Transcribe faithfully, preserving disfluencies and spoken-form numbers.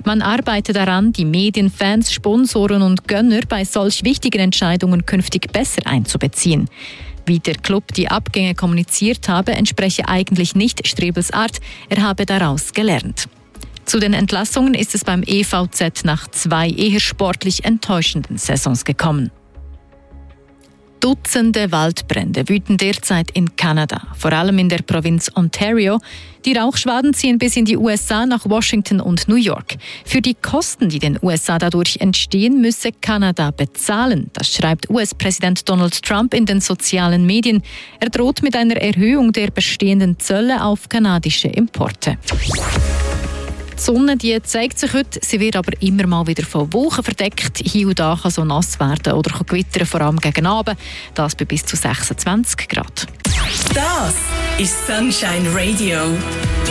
Man arbeite daran, die Medien, Fans, Sponsoren und Gönner bei solch wichtigen Entscheidungen künftig besser einzubeziehen. Wie der Club die Abgänge kommuniziert habe, entspreche eigentlich nicht Strebels Art. Er habe daraus gelernt. Zu den Entlassungen ist es beim E V Z nach zwei eher sportlich enttäuschenden Saisons gekommen. Dutzende Waldbrände wüten derzeit in Kanada, vor allem in der Provinz Ontario. Die Rauchschwaden ziehen bis in die U S A nach Washington und New York. Für die Kosten, die den U S A dadurch entstehen, müsse Kanada bezahlen. Das schreibt U S-Präsident Donald Trump in den sozialen Medien. Er droht mit einer Erhöhung der bestehenden Zölle auf kanadische Importe. Die Sonne die zeigt sich heute, sie wird aber immer mal wieder von Wolken verdeckt. Hier und da kann so nass werden oder kann gewittern, vor allem gegen Abend. Das bei bis zu sechsundzwanzig Grad. Das ist Sunshine Radio.